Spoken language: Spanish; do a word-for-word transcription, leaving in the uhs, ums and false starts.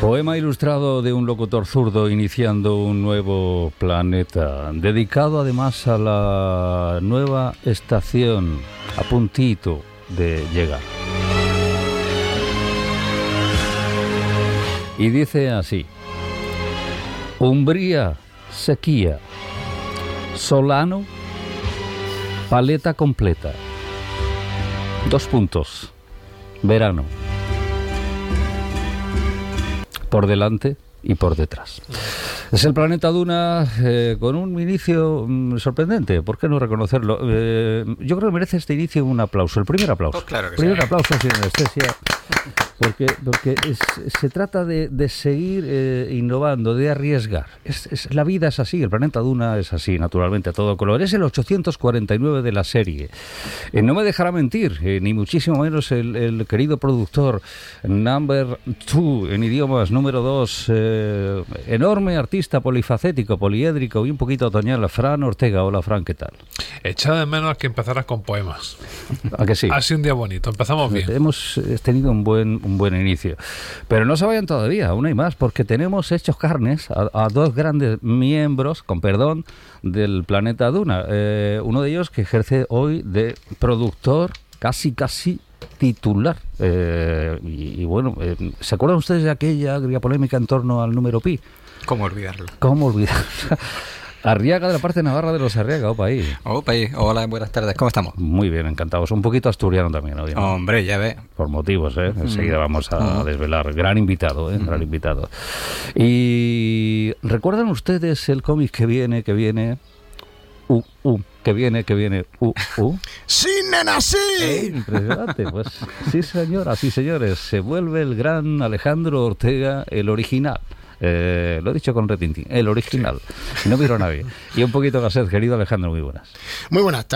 Poema ilustrado de un locutor zurdo iniciando un nuevo planeta, dedicado además a la nueva estación, a puntito de llegar. Y dice así: umbría, sequía, solano, paleta completa, dos puntos, verano, por delante y por detrás. Es el planeta Duna eh, con un inicio mm, sorprendente, ¿por qué no reconocerlo? Eh, yo creo que merece este inicio un aplauso, el primer aplauso. Oh, claro que primer sí. aplauso sin anestesia, porque, porque es, se trata de, de seguir eh, innovando, de arriesgar. Es, es, la vida es así, el planeta Duna es así, naturalmente, a todo color. Es el ochocientos cuarenta y nueve de la serie. Eh, no me dejará mentir, eh, ni muchísimo menos el, el querido productor, number two en idiomas, número dos, eh, enorme artista polifacético, poliédrico y un poquito otoñal, Fran Ortega. Hola, Fran, ¿qué tal? Echaba de menos que empezaras con poemas. ¿A que sí? Ha sido un día bonito, empezamos bien. Hemos tenido un buen, un buen inicio. Pero no se vayan todavía, aún hay más, porque tenemos hechos carnes a, a dos grandes miembros, con perdón, del planeta Duna. Eh, uno de ellos que ejerce hoy de productor, casi, casi titular. Eh, y, y bueno, eh, ¿se acuerdan ustedes de aquella agria polémica en torno al número pi? ¿Cómo olvidarlo? ¿Cómo olvidarlo? Arriaga, de la parte navarra de los Arriaga, opa ahí. Opa ahí, hola, buenas tardes, ¿cómo estamos? Muy bien, encantados. Un poquito asturiano también, obviamente. Hombre, ya ve. Por motivos, ¿eh? Enseguida vamos a uh-huh. desvelar. Gran invitado, ¿eh? Gran invitado. Y ¿recuerdan ustedes el cómic que viene, que viene... Uh, uh, que viene, que viene, uh, uh? ¡Sí, nena, sí! Eh, impresionante, pues sí, señoras y señores, se vuelve el gran Alejandro Ortega, el original. Eh, lo he dicho con retintín, el original. No vieron a nadie. Y un poquito Gasset, querido Alejandro, muy buenas. Muy buenas tardes.